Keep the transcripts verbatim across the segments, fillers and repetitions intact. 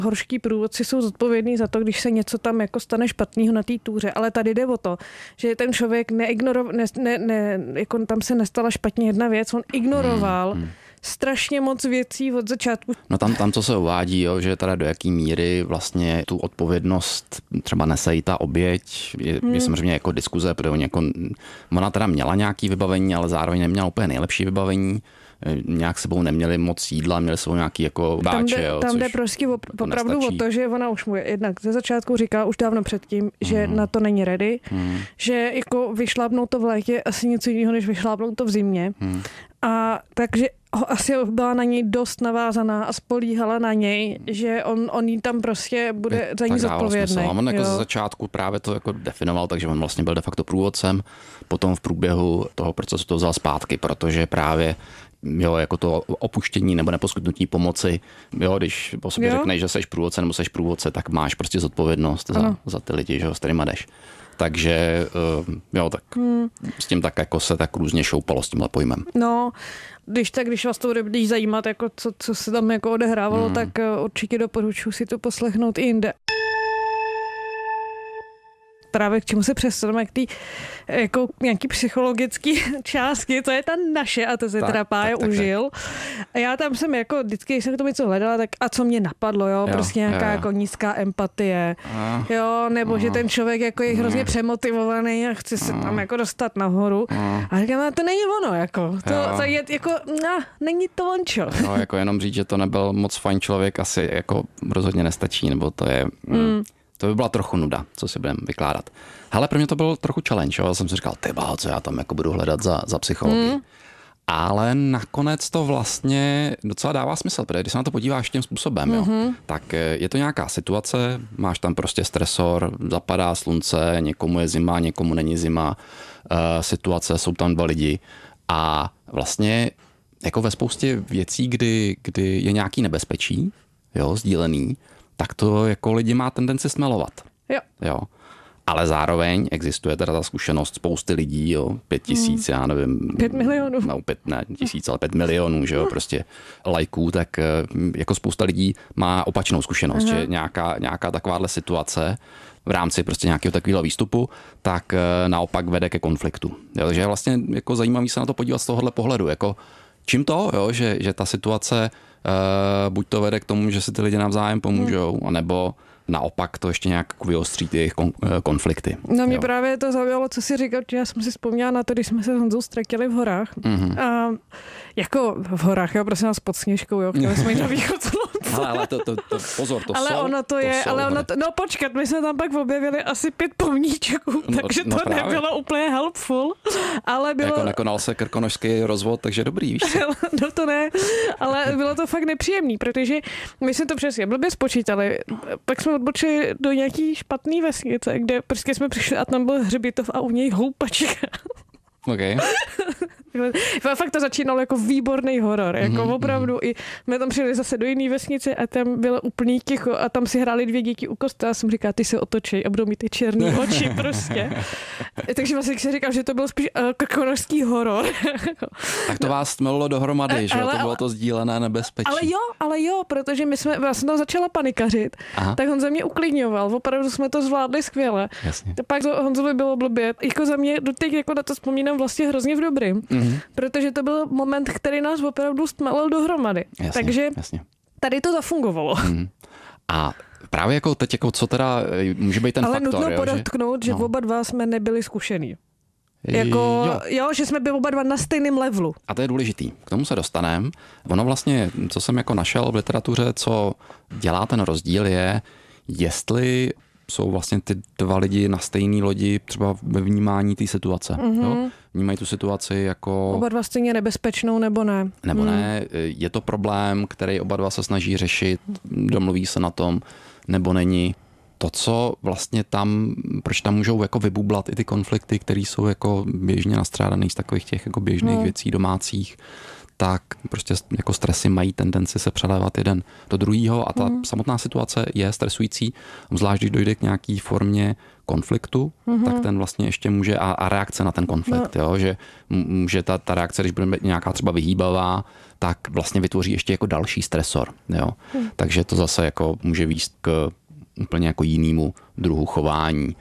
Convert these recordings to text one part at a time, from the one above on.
horští průvodci jsou zodpovědní za to, když se něco tam jako stane špatného na té túře, ale tady jde o to, že ten člověk neignoroval, ne, ne, ne, jako tam se nestala špatně jedna věc, on ignoroval hmm, hmm. strašně moc věcí od začátku. No tam, tam co se uvádí, jo, že teda do jaký míry vlastně tu odpovědnost třeba nese i ta oběť, je, hmm. je samozřejmě jako diskuze, protože oni jako, ona teda měla nějaký vybavení, ale zároveň neměla úplně nejlepší vybavení. Nějak sebou neměli moc jídla, měli sebou nějaký jako báče. Tam jde, jo, tam jde prostě op, opravdu o to, že ona už mu jednak ze začátku říká už dávno předtím, že mm. na to není ready, mm. že jako vyšlápnout to v létě asi něco jiného, než vyšlápnout to v zimě. Mm. A takže asi byla na něj dost navázaná a spolíhala na něj, že on, on jí tam prostě bude je, za ní zodpovědný. On jako ze začátku právě to jako definoval, takže on vlastně byl de facto průvodcem, potom v průběhu toho procesu to vzal zpátky, protože právě jo, jako to opuštění nebo neposkytnutí pomoci, jo, když po sobě jo. řekneš, že seš průvodce nebo seš průvodce, tak máš prostě zodpovědnost za, za ty lidi, že jo, s kterýma jdeš. Takže jo, tak hmm. s tím tak jako se tak různě šoupalo s tímhle pojmem. No, když tak, když vás to bude zajímat, jako co, co se tam jako odehrávalo, hmm. tak určitě doporučuji si to poslechnout i jinde. Právě k čemu se přestaneme, k té jako nějaký psychologický částky, to je ta naše a to se tak, teda Pája tak, užil. Tak, tak. A já tam jsem jako vždycky, když jsem k tomu něco hledala, tak a co mě napadlo, jo, jo prostě nějaká jo, jo. jako nízká empatie, a, jo, nebo a, že ten člověk jako je hrozně přemotivovaný a chce se a, tam jako dostat nahoru. A, a říkám, to není ono, jako, to, to je jako, no, není to ončo. Jo, jako jenom říct, že to nebyl moc fajn člověk, asi jako rozhodně nestačí, nebo to je... Mm. To by byla trochu nuda, co si budeme vykládat. Hele, pro mě to byl trochu challenge, jo? Já jsem si říkal, tyba, co já tam jako budu hledat za, za psychologii. Mm. Ale nakonec to vlastně docela dává smysl, protože když se na to podíváš tím způsobem, mm-hmm. jo, tak je to nějaká situace, máš tam prostě stresor, zapadá slunce, někomu je zima, někomu není zima, uh, situace, jsou tam dva lidi a vlastně jako ve spoustě věcí, kdy, kdy je nějaký nebezpečí, jo, sdílený, tak to jako lidi má tendenci smelovat. Jo. jo. Ale zároveň existuje teda ta zkušenost spousty lidí, jo, pět tisíc, hmm. já nevím. Pět milionů. No, pět, ne, tisíc, ale pět milionů, že jo, prostě lajků, tak jako spousta lidí má opačnou zkušenost, Aha. že nějaká, nějaká takováhle situace v rámci prostě nějakého takového výstupu, tak naopak vede ke konfliktu. Jo, takže je vlastně jako zajímavý se na to podívat z tohohle pohledu, jako čím to, jo, že, že ta situace Uh, buď to vede k tomu, že si ty lidi navzájem pomůžou, hmm. anebo naopak to ještě nějak vyostří ty jejich kon, konflikty. No mě jo. právě to zaujalo, co si říkal, že já jsem si vzpomněla na to, když jsme se s Honzou ztratili v horách. Mm-hmm. A jako v horách, jo, prosím nás pod Sněžkou, jo, chtěli jsme jít na východ slunce. Ale, ale to, to, to, pozor, to ale jsou. ono to je, to ale ono to, no počkat, my jsme tam pak objevili asi pět pomníčků, no, takže no to právě. nebylo úplně helpful, ale bylo... Jako nekonal se krkonošský rozvod, takže dobrý, víš co? No to ne, ale bylo to fakt nepříjemný, protože my jsme to přesně blbě spočítali, pak jsme odbočili do nějaký špatný vesnice, kde prostě jsme přišli a tam byl hřbitov a u něj houpačka. Okay. Fakt to začínalo jako výborný horor, jako mm-hmm. opravdu. I my tam přijeli zase do jiné vesnice a tam bylo úplný ticho a tam si hráli dvě děti u kostela. Já jsem říkala, ty se otočej a budou mít ty černý oči prostě. Takže vlastně si říkám, že to byl spíš uh, krkonošský horor. Tak to vás tmelilo dohromady, že jo? To bylo to sdílené nebezpečí. Ale jo, ale jo, protože my jsme, já jsem tam začala panikařit, Aha. tak on za mě uklidňoval. Opravdu jsme to zvládli skvěle. Jasně. Pak to Honzovi bylo blbě. Jako za mě doteď jako na to vzpomínám vlastně hrozně v dobrým. Mm-hmm. Protože to byl moment, který nás opravdu stmelil dohromady. Jasně, Takže jasně. tady to zafungovalo. Mm. A právě jako teď, jako co teda může být ten Ale faktor. Ale nutno jo, podotknout, že, že no. oba dva jsme nebyli zkušený. Jako, jo. jo, že jsme byli oba dva na stejném levelu. A to je důležitý. K tomu se dostaneme. Ono vlastně, co jsem jako našel v literatuře, co dělá ten rozdíl, je, jestli jsou vlastně ty dva lidi na stejné lodi třeba ve vnímání té situace. Mm-hmm. Jo? Vnímají tu situaci jako... Oba dva stejně nebezpečnou, nebo ne? Nebo mm. ne. Je to problém, který oba dva se snaží řešit, domluví se na tom, nebo není. To, co vlastně tam, proč tam můžou jako vybublat i ty konflikty, které jsou jako běžně nastrádané z takových těch jako běžných no. věcí domácích, tak prostě jako stresy mají tendenci se přelévat jeden do druhého a ta mm. samotná situace je stresující, zvlášť když dojde k nějaký formě konfliktu, mm-hmm. tak ten vlastně ještě může a, a reakce na ten konflikt, no. jo, že může ta, ta reakce, když bude nějaká třeba vyhýbavá, tak vlastně vytvoří ještě jako další stresor, jo. Mm. Takže to zase jako může vést k úplně jako jinému druhu chování.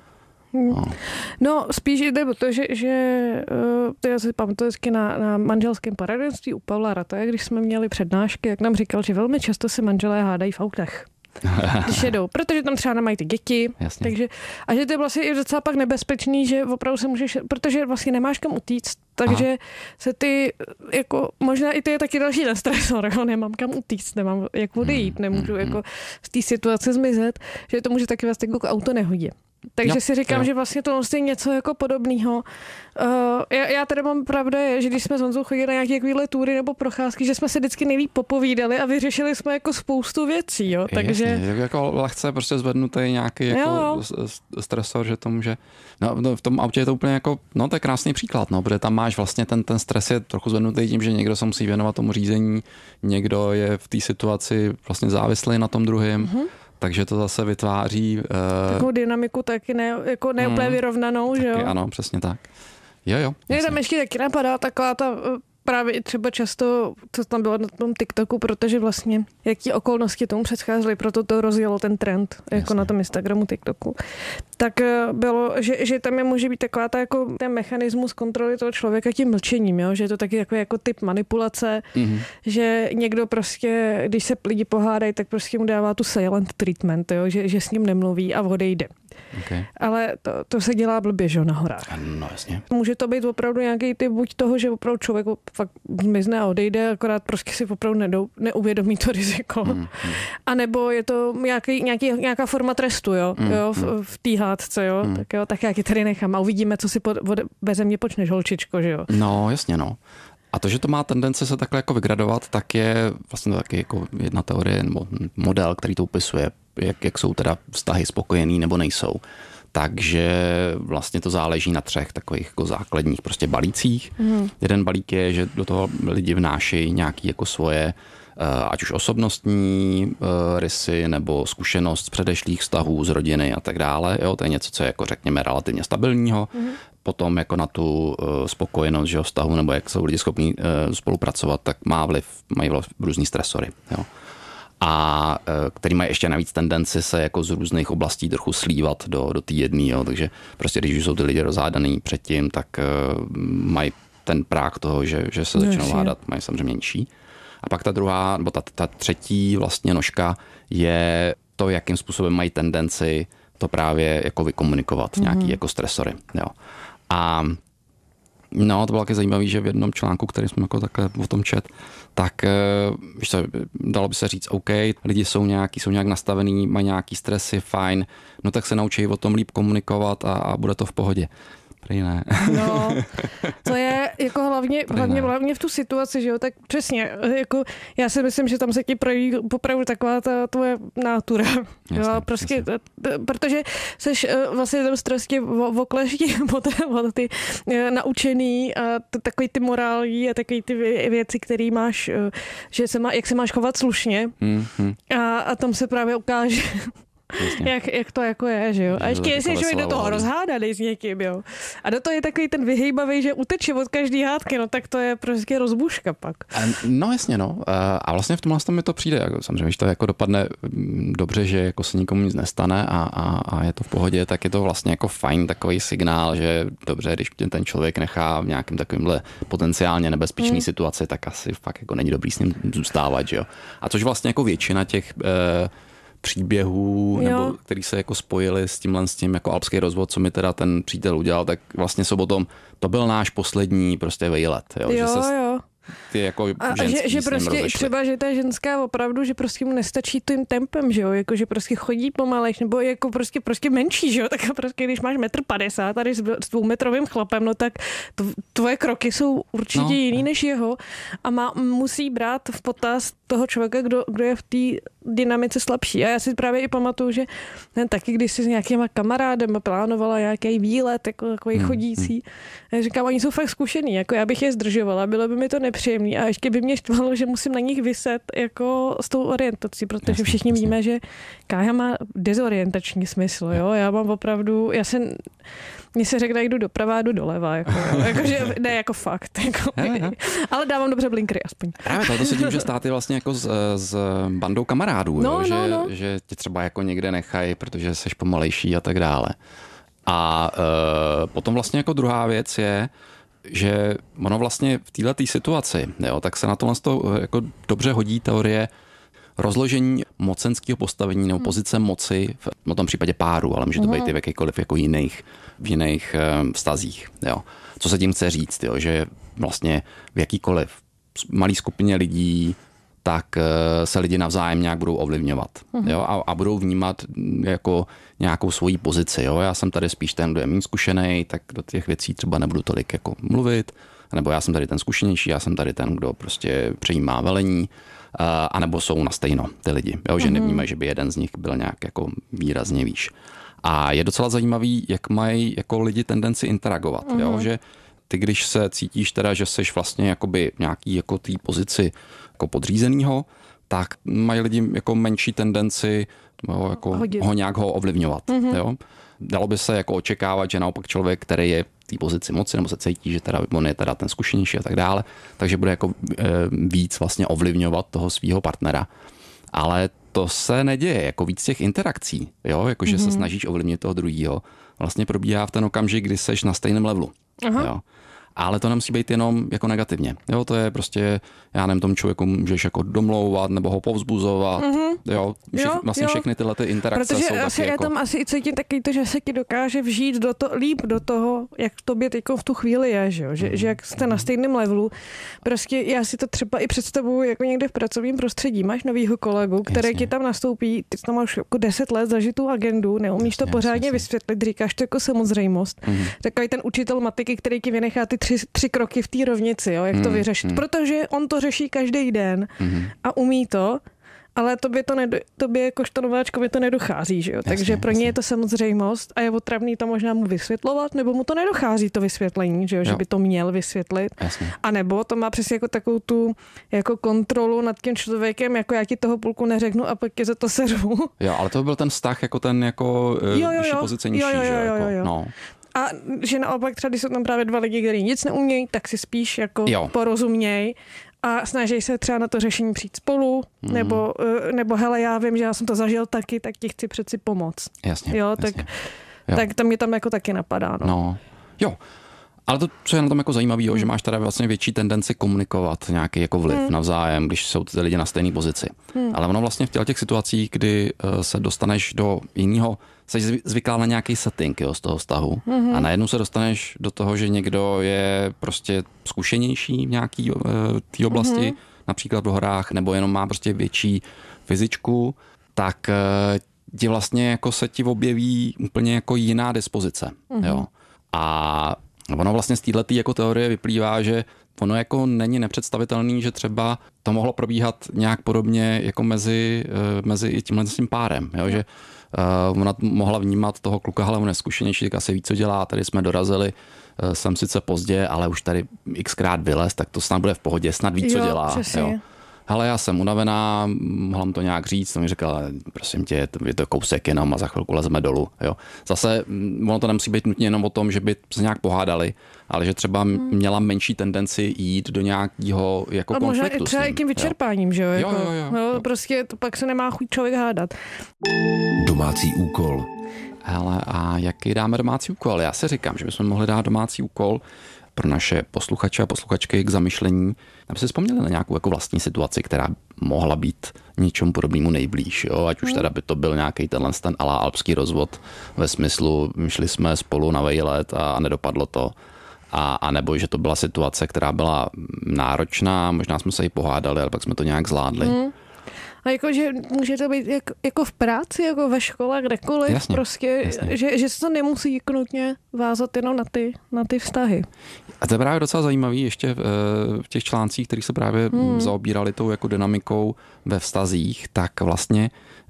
No. no, spíš jde o to, že, že to já si pamatuju vždycky na, na manželském poradenství u Pavla Rataje, když jsme měli přednášky, jak nám říkal, že velmi často se manželé hádají v autech. Když jedou, protože tam třeba nemají ty děti, takže, a že to je vlastně i docela pak nebezpečný, že opravdu se můžeš, protože vlastně nemáš kam utíct, takže Aha. se ty, jako, možná i to je taky další stresor, jako nemám kam utíct, nemám jak odejít, nemůžu jako z té situace zmizet, že to může taky vlastně jako auto nehodě. Takže no, si říkám, jo. že vlastně to je něco jako podobného. Uh, já, já teda mám pravda, je, že když jsme s Honzou chodili na nějaké takovéhle tury nebo procházky, že jsme se vždycky nejlíp popovídali a vyřešili jsme jako spoustu věcí. Jo? Takže... Jasně, jako lehce prostě zvednutý nějaký jako stresor, že to může... No, v tom autě je to úplně jako, no to je krásný příklad, no, protože tam máš vlastně ten, ten stres je trochu zvednutý tím, že někdo se musí věnovat tomu řízení, někdo je v té situaci vlastně závislý na tom druhém. Mm-hmm. Takže to zase vytváří... Uh, Takovou dynamiku taky ne, jako ne úplně mm, vyrovnanou, že jo? Ano, přesně tak. Jo, jo. Mě tam ještě taky napadá taková ta právě třeba často, co tam bylo na tom TikToku, protože vlastně jaký okolnosti tomu předcházely, proto to rozjelo ten trend, jako Jasně. na tom Instagramu, TikToku. Tak bylo, že, že tam je může být taková ta, jako ten mechanismus kontroly toho člověka tím mlčením, jo? Že je to taky jako, jako typ manipulace, mm-hmm. že někdo prostě, když se lidi pohádají, tak prostě mu dává tu silent treatment, jo? Že, že s ním nemluví a odejde. Okay. Ale to, to se dělá blbě, že na horách. No jasně. Může to být opravdu nějaký typ buď toho, že opravdu člověk fakt zmizne a odejde, akorát prostě si opravdu nedou, neuvědomí to riziko. Mm, mm. A nebo je to nějaký, nějaký, nějaká forma trestu, jo, mm, jo v, v té hádce, jo. Mm. Tak jo, tak já ti tady nechám a uvidíme, co si pod, beze mě počneš, holčičko, že jo. No, jasně, no. A to, že to má tendence se takhle jako vygradovat, tak je vlastně taky jako jedna teorie nebo model, který to upisuje, jak, jak jsou teda vztahy spokojený nebo nejsou. Takže vlastně to záleží na třech takových jako základních prostě balících. Mm. Jeden balík je, že do toho lidi vnášejí nějaké jako svoje, ať už osobnostní rysy nebo zkušenost z předešlých vztahů z rodiny a tak dále. Jo, to je něco, co je jako řekněme relativně stabilního. Mm. Potom jako na tu spokojenost, že vztahu nebo jak jsou lidi schopní spolupracovat, tak má vliv, mají vliv různý stresory. Jo. A který mají ještě navíc tendenci se jako z různých oblastí trochu slívat do, do té jedné, jo. Takže prostě když jsou ty lidi rozhádaný předtím, tak mají ten práh toho, že, že se začnou hádat, mají samozřejmě menší. A pak ta druhá, nebo ta, ta třetí vlastně nožka je to, jakým způsobem mají tendenci to právě jako vykomunikovat, mm-hmm. nějaký jako stresory. Jo. A no, to bylo taky zajímavé, že v jednom článku, který jsme jako takhle o tom čet, tak víš co, dalo by se říct, OK, lidi jsou nějaký, jsou nějak nastavený, mají nějaký stresy, fajn, no tak se naučí o tom líp komunikovat a, a bude to v pohodě. Prý ne. No, to je jako hlavně, hlavně, hlavně v tu situaci, že jo, tak přesně, jako já si myslím, že tam se ti projeví popravdu taková ta tvoje nátura, jasně, jo, prostě, jasně. T, protože seš vlastně ten stres tě okleští od ty naučený a t, takový ty morální a takový ty věci, které máš, že se má, jak se máš chovat slušně mm-hmm. a, a tam se právě ukáže, Jak, jak to jako je, že jo. A ještě jestli člověk do toho rozhádaný s někým, jo. A do toho je takový ten vyhejbavý, že uteče od každý hádky, no tak to je prostě rozbuška pak. No jasně, no. A vlastně v tomhle tom mi to přijde. Jako, samozřejmě, když to jako dopadne dobře, že jako se nikomu nic nestane a, a, a je to v pohodě, tak je to vlastně jako fajn takový signál, že dobře, když ten člověk nechá v nějakém takovémhle potenciálně nebezpečný hmm. situaci, tak asi fakt jako není dobrý s ním zůstávat, že jo. A což vlastně jako většina těch eh, příběhů, jo. nebo který se jako spojili s tímhle s tím jako alpský rozvod, co mi teda ten přítel udělal, tak vlastně jsou potom, to byl náš poslední prostě vejlet. Jo, jo, že se jo. Ty jako a že, že prostě třeba, že ta ženská opravdu, že prostě mu nestačí tím tempem, že jo, jako že prostě chodí pomalejš, nebo jako prostě, prostě menší, že jo, tak prostě když máš metr padesát tady s dvoumetrovým chlapem, no tak to, tvoje kroky jsou určitě no, jiný no. než jeho a má, musí brát v potaz toho člověka, kdo, kdo je v té dynamice slabší. A já si právě i pamatuju, že ne, taky když si s nějakýma kamarádem plánovala nějaký výlet, jako takový hmm. chodící, já říkám, oni jsou fakt zkušený, jako já bych je zdržovala, bylo by mi to nepříjemné a ještě by mě štvalo, že musím na nich vyset jako s tou orientací, protože jasně, všichni jasně. víme, že kája má dezorientační smysl, jo, já mám opravdu, já se mně se řekne, jdu doprava a jdu doleva. Jako, jako, že, ne, jako fakt. Jako, he, he. Ale dávám dobře blinkry aspoň. Právě to, to se tím, že stát je vlastně jako s, s bandou kamarádů. No, jo? no, že, no. že tě třeba jako někde nechají, protože jsi pomalejší a tak dále. A e, potom vlastně jako druhá věc je, že ono vlastně v této situaci, jo, tak se na tohle jako dobře hodí teorie rozložení mocenského postavení nebo pozice moci v tom případě páru, ale může to být i v jakýkoliv jako jiných, v jiných um, vztazích. Jo. Co se tím chce říct, jo, že vlastně v jakýkoliv malý skupině lidí tak uh, se lidi navzájem nějak budou ovlivňovat uh-huh. jo, a, a budou vnímat jako nějakou svoji pozici. Jo. Já jsem tady spíš ten, kdo je méně zkušený, tak do těch věcí třeba nebudu tolik jako mluvit, nebo já jsem tady ten zkušenější, já jsem tady ten, kdo prostě přejímá velení. A nebo jsou na stejno ty lidi, jo, že nevníme, že by jeden z nich byl nějak jako výrazně výš. A je docela zajímavý, jak mají jako lidi tendenci interagovat, uh-huh. jo, že ty, když se cítíš teda, že seš vlastně jakoby nějaký jako té pozici jako podřízenýho, tak mají lidi jako menší tendenci jo, jako ho nějak ho ovlivňovat, uh-huh. jo. Dalo by se jako očekávat, že naopak člověk, který je v té pozici moci, nebo se cítí, že teda on je teda ten zkušenější a tak dále, takže bude jako e, víc vlastně ovlivňovat toho svého partnera. Ale to se neděje, jako víc těch interakcí, jo, jakože mm-hmm. se snažíš ovlivnit toho druhého. Vlastně probíhá v ten okamžik, kdy seš na stejném levelu. Aha. Jo. Ale to nemusí být jenom jako negativně. Jo, to je prostě, já nevím, tomu člověku můžeš jako domlouvat nebo ho povzbuzovat. Mm-hmm. Jo, všich, jo, vlastně jo. všechny tyhle ty interakce protože jsou asi taky je jako... tam asi i cítím taky to, že se ti dokáže vžít do to, líp do toho, jak tobě teď v tu chvíli je, že, že, mm-hmm. že jak jste na stejném levelu. Prostě já si to třeba i představuji jako někde v pracovním prostředí. Máš novýho kolegu, který jasně. ti tam nastoupí, ty tam máš jako deset let zažitou agendu, neumíš jasně, to pořádně jasně. vysvětlit, říkáš to jako samozřejmost. Mm-hmm. Takový ten učitel matiky, který ti vynechá ty tři, tři kroky v té rovnici, jo, jak mm, to vyřešit. Mm. Protože on to řeší každý den mm. a umí to, ale tobě to nedo, tobě jakožto nováčkovi to nedochází, že jo. Jasně, takže pro ně je to samozřejmost a je otravný to možná mu vysvětlovat, nebo mu to nedochází to vysvětlení, že jo, jo. že by to měl vysvětlit. Jasně. A nebo to má přesně jako takovou tu jako kontrolu nad tím člověkem, jako já ti toho půlku neřeknu a pak tě za to seřvu. Jo, ale to byl ten vztah jako ten jako jo, jo, vyšší pozice nižší, jo, jo, jo, že jo, jo, jo. No. A že naopak třeba, když jsou tam právě dva lidi, kteří nic neumějí, tak si spíš jako jo. porozuměj a snaží se třeba na to řešení přijít spolu, mm. nebo, nebo hele, já vím, že já jsem to zažil taky, tak ti chci přeci pomoct. Jasně, jo, jasně. Tak, jo. tak to mě tam jako taky napadá. No. no. Jo. Ale to, co je na tom jako zajímavé, hmm. že máš tady vlastně větší tendenci komunikovat nějaký jako vliv hmm. navzájem, když jsou ty lidi na stejné pozici. Hmm. Ale ono vlastně v těch situacích, kdy se dostaneš do jiného, jsi zvyklá na nějaký setting jo, z toho vztahu hmm. a najednou se dostaneš do toho, že někdo je prostě zkušenější v nějaké té oblasti, hmm. například v horách, nebo jenom má prostě větší fyzičku, tak ti vlastně jako se ti objeví úplně jako jiná dispozice. Hmm. Jo. A ono vlastně z této jako teorie vyplývá, že ono jako není nepředstavitelný, že třeba to mohlo probíhat nějak podobně jako mezi, mezi i tímhle s tím párem, jo? Že uh, ona mohla vnímat toho kluka, hele, on je zkušenější, tak asi ví, co dělá, tady jsme dorazili, uh, jsem sice pozdě, ale už tady xkrát vylez, tak to snad bude v pohodě, snad ví, co jo, dělá. Jo? Hele, já jsem unavená, mohla mu to nějak říct, to mi říkala, prosím tě, je to kousek jenom a za chvilku lezeme dolů. Jo. Zase ono to nemusí být nutně jenom o tom, že by se nějak pohádali, ale že třeba měla menší tendenci jít do nějakého jako a konfliktu. A možná i třeba i tím vyčerpáním, jo. že jo? Jo, jako, jo, jo, jo. No, prostě to pak se nemá chuť člověk hádat. Domácí úkol. Hele, a jaký dáme domácí úkol? Já si říkám, že bychom mohli dát domácí úkol pro naše posluchače a posluchačky k zamyšlení, aby si vzpomněli na nějakou jako vlastní situaci, která mohla být něčemu podobnému nejblíž. Jo? Ať už teda by to byl nějaký tenhle ten alá alpský rozvod ve smyslu, šli jsme spolu na vejlet a nedopadlo to. A, a nebo že to byla situace, která byla náročná, možná jsme se jí pohádali, ale pak jsme to nějak zvládli. Hmm. A jako, že může to být jako, jako v práci, jako ve škole, kdekoliv, jasně, prostě, jasně. Že, že se to nemusí nutně vázat jenom na ty, na ty vztahy. A to je právě docela zajímavý ještě v, v těch článcích, který se právě hmm. zaobírali tou jako dynamikou ve vztazích, tak vlastně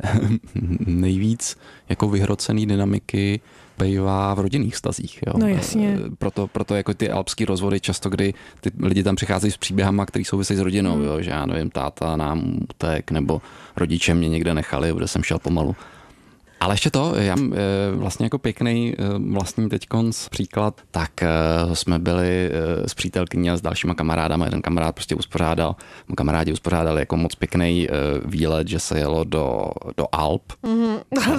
nejvíc jako vyhrocený dynamiky bývá v rodinných vztazích. Jo. No jasně. Proto, proto jako ty alpský rozvody často, kdy ty lidi tam přicházejí s příběhama, který souvisejí s rodinou, hmm. jo, že já nevím, táta nám utek, nebo rodiče mě někde nechali, kde jsem šel pomalu. Ale ještě to, já vlastně jako pěkný vlastní teďkonc příklad, tak jsme byli s přítelkyní a s dalšíma kamarádama, jeden kamarád prostě uspořádal, kamarádi uspořádali jako moc pěkný výlet, že se jelo do, do Alp. Mm-hmm.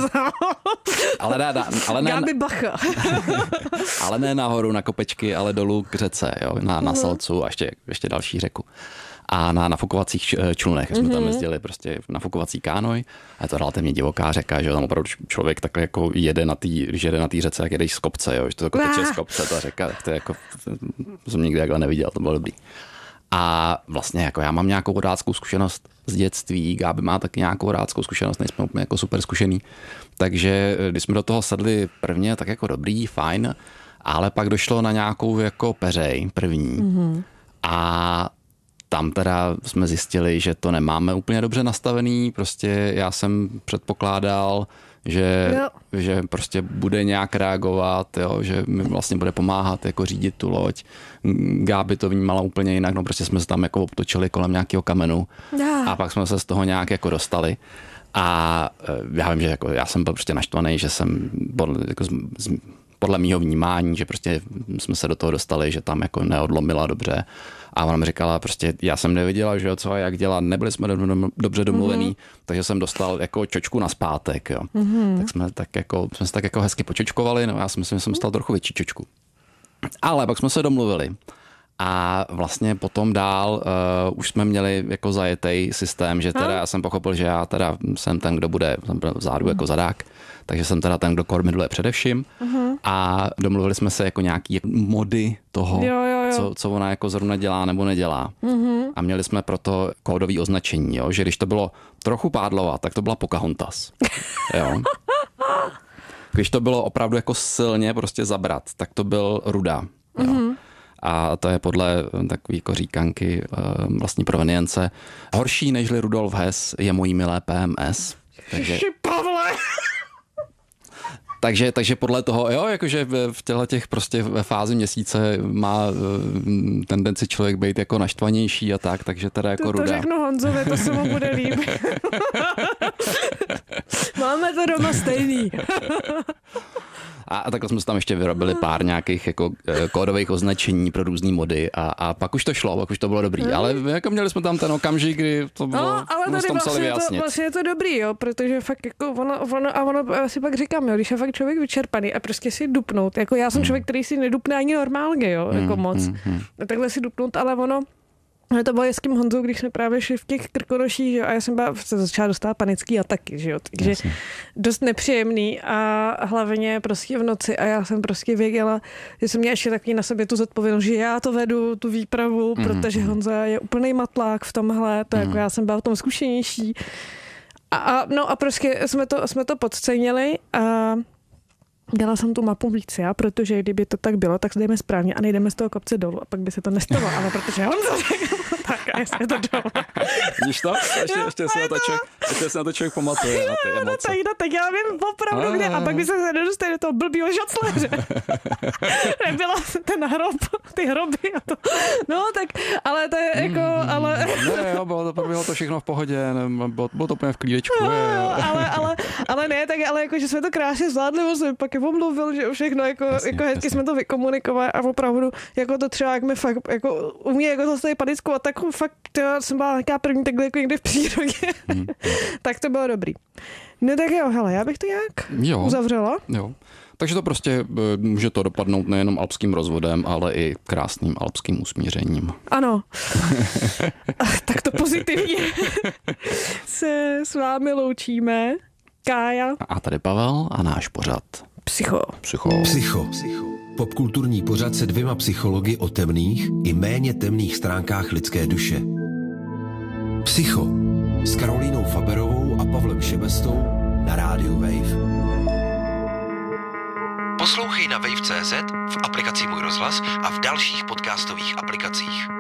ale ne, ale ne, Gabi Bacha. ale ne nahoru na kopečky, ale dolů k řece, jo, na, na Salcu a ještě, ještě další řeku. A na nafukovacích člunech jsme mm-hmm. tam jezdili prostě nafukovací kánoj a je to relativně divoká řeka, že tam opravdu člověk takhle jako jede na té, když jede na té řece, jak jedeš z kopce, jo, že to jako teče z kopce ta řeka, tak to je jako, to jsem nikdy jako neviděl, to bylo dobrý. A vlastně jako já mám nějakou vodáckou zkušenost z dětství, Gáby má taky nějakou vodáckou zkušenost, nejsme úplně jako super zkušený, takže když jsme do toho sedli prvně, tak jako dobrý, fajn, ale pak došlo na nějakou jako peřej první mm-hmm. a tam teda jsme zjistili, že to nemáme úplně dobře nastavený, prostě já jsem předpokládal, že, že prostě bude nějak reagovat, jo, že mi vlastně bude pomáhat jako řídit tu loď. Gáby to vnímala úplně jinak, no prostě jsme se tam jako obtočili kolem nějakého kamenu yeah. a pak jsme se z toho nějak jako dostali. A já vím, že jako já jsem byl prostě naštvaný, že jsem jako z, z, podle mýho vnímání, že prostě jsme se do toho dostali, že tam jako neodlomila dobře. A ona mi říkala, prostě já jsem nevěděla, že jo, co a jak dělat, nebyli jsme dobře domluvení, mm-hmm. takže jsem dostal jako čočku na zpátek, jo. Mm-hmm. Tak jsme tak jako, jsme se tak jako hezky počočkovali, no já si myslím, že jsem dostal trochu větší čočku. Ale pak jsme se domluvili. A vlastně potom dál uh, už jsme měli jako zajetej systém, že teda já jsem pochopil, že já teda jsem ten, kdo bude vzadu jako zadák, takže jsem teda ten, kdo kormidluje především uh-huh. a domluvili jsme se jako nějaký mody toho, jo, jo, jo. Co, co ona jako zrovna dělá nebo nedělá. Uh-huh. A měli jsme proto kódový označení, jo, že když to bylo trochu pádlova, tak to byla Pocahontas. Jo. Když to bylo opravdu jako silně prostě zabrat, tak to byl Ruda. Jo. Uh-huh. A to je podle takové jako říkanky vlastní provenience. Horší nežli Rudolf Hess je mojí milé P M S. Takže, takže, takže podle toho, jo, jakože v těchto těch prostě ve fázi měsíce má tendenci člověk být jako naštvanější a tak, takže teda jako to, Ruda. To řeknu Honzovi, to se mu bude líbit. Máme to doma stejný. A takhle jsme se tam ještě vyrobili pár nějakých jako kódových označení pro různý mody a, a pak už to šlo, pak už to bylo dobrý. Hmm. Ale jako měli jsme tam ten okamžik, kdy to bylo, no, ale tady vlastně, to, vlastně je to dobrý, jo, protože fakt jako ono, ono, a ono, já si pak říkám, jo, když je fakt člověk vyčerpaný a prostě si dupnout, jako já jsem hmm. člověk, který si nedupne ani normálně, jo, hmm. jako moc. Hmm. Hmm. Takhle si dupnout, ale ono, to bylo s tím Honzou, když jsme právě šli v těch krkonoších, a já jsem byla, se začala dostávat panický ataky, že jo, takže Jasně. dost nepříjemný a hlavně prostě v noci a já jsem prostě věděla, že jsem měla ještě takový na sobě tu zodpovědnost, že já to vedu, tu výpravu, mm-hmm. protože Honza je úplný matlák v tomhle, to mm-hmm. jako já jsem byla v tom zkušenější a, a no a prostě jsme to, jsme to podcenili a dělala jsem tu mapu víc já, protože kdyby to tak bylo, tak jdeme správně a nejdeme z toho kopce dolů a pak by se to nestalo, ale protože Honza řekl, tak a jestli to dolů. Víš to? Ještě, jo, ještě, se na to člověk, ještě se na to člověk pamatuje. Jo, na ty emoce. No tak, no tak já vím opravdu kde a pak by se nedostali do toho blbýho žacléře. Nebyla ten hrob, ty hroby a to. No tak, ale to je jako, mm, ale... Ne, jo, bylo to, bylo to všechno v pohodě, ne, bylo, bylo to úplně v klídečku. No, jo, ale, ale, ale ne, tak ale jako, že jsme to krásně zvládli, jsem pak je omluvil, že všechno jako, jasně, jako hezky jasně. jsme to vykomunikovali a opravdu jako to třeba, jak mi fakt jako umí jako zastavit panickou a tak fakt já jsem byla nějaká první takhle jako někde v přírodě. Mm. Tak to bylo dobrý. No tak jo, hele, já bych to nějak jo, uzavřela. Jo. Takže to prostě může to dopadnout nejenom alpským rozvodem, ale i krásným alpským usmířením. Ano. Tak to pozitivně se s vámi loučíme. Kája. A tady Pavel a náš pořad. Psycho. Psycho. Psycho. Psycho. Popkulturní pořad se dvěma psychologi o temných i méně temných stránkách lidské duše. Psycho. S Karolínou Faberovou a Pavlem Šebestou na rádiu Wave. Poslouchej na wave tečka cé zet, v aplikaci Můj rozhlas a v dalších podcastových aplikacích.